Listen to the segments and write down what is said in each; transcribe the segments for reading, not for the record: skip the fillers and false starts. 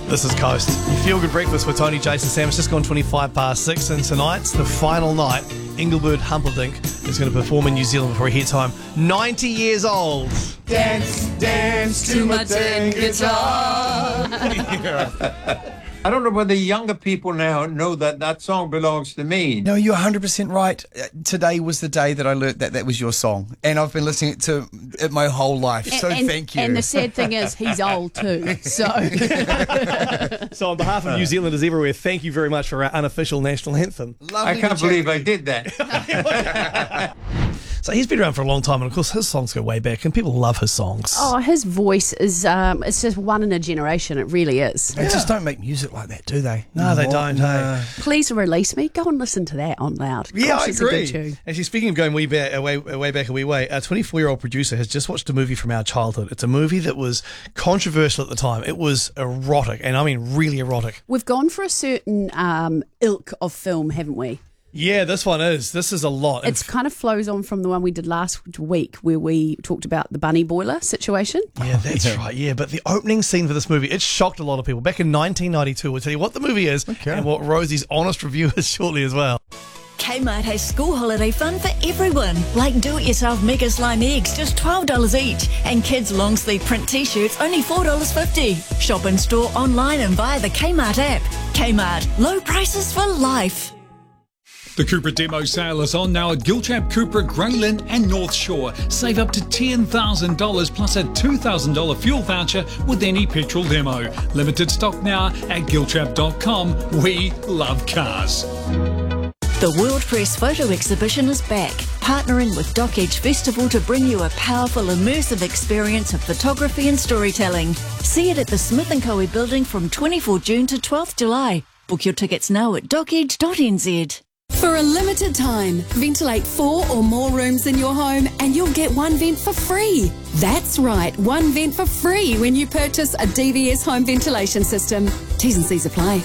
This is Coast. Feel Good Breakfast with Tony, Jason, Sam. It's just gone 25 past 6, and tonight's the final night. Engelbert Humperdinck is going to perform in New Zealand before he hits home. 90 years old. Dance, dance to my tin guitar. I don't know whether younger people now know that song belongs to me. No, you're 100% right. Today was the day that I learnt that was your song. And I've been listening to it my whole life. So thank you. And the sad thing is, he's old too. So So on behalf of New Zealanders everywhere, thank you very much for our unofficial national anthem. I can't believe I did that. So he's been around for a long time, and of course his songs go way back, and people love his songs. Oh, his voice is, it's just one in a generation. It really is. They just don't make music like that, do they? No, they don't. No. Hey. Please Release Me. Go and listen to that on loud. Yeah, Gosh, I it's a good agree. tune. Actually, speaking of going way back a wee way, a 24-year-old producer has just watched a movie from our childhood. It's a movie that was controversial at the time. It was erotic, and I mean really erotic. We've gone for a certain ilk of film, haven't we? Yeah, this one is. This is a lot. It's kind of flows on from the one we did last week where we talked about the bunny boiler situation. Yeah, that's right. Yeah, but the opening scene for this movie, it shocked a lot of people. Back in 1992, we'll tell you what the movie is and what Rosie's honest review is shortly as well. Kmart has school holiday fun for everyone. Like do-it-yourself Mega Slime eggs, just $12 each. And kids' long-sleeve print t-shirts, only $4.50. Shop in store, online and via the Kmart app. Kmart, low prices for life. The Cupra demo sale is on now at Gilchap, Cupra, Greyland and North Shore. Save up to $10,000 plus a $2,000 fuel voucher with any petrol demo. Limited stock now at gilchap.com. We love cars. The World Press Photo Exhibition is back, partnering with Dock Edge Festival to bring you a powerful, immersive experience of photography and storytelling. See it at the Smith & Coe building from 24 June to 12th July. Book your tickets now at dockedge.nz. For a limited time, ventilate 4 or more rooms in your home and you'll get one vent for free. That's right, one vent for free when you purchase a DVS home ventilation system. T's and C's apply.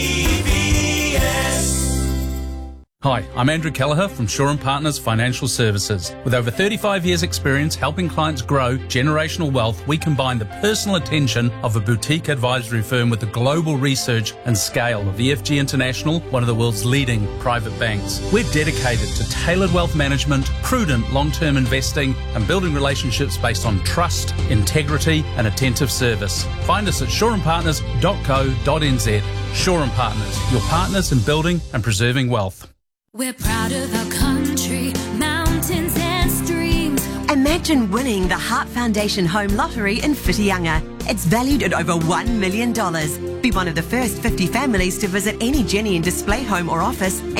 Hi, I'm Andrew Kelleher from Shaw & Partners Financial Services. With over 35 years' experience helping clients grow generational wealth, we combine the personal attention of a boutique advisory firm with the global research and scale of EFG International, one of the world's leading private banks. We're dedicated to tailored wealth management, prudent long-term investing, and building relationships based on trust, integrity, and attentive service. Find us at shawandpartners.co.nz. Shaw & Partners, your partners in building and preserving wealth. We're proud of our country, mountains and streams. Imagine winning the Heart Foundation Home Lottery in Whitianga. It's valued at over $1 million. Be one of the first 50 families to visit any Jenny and Display home or office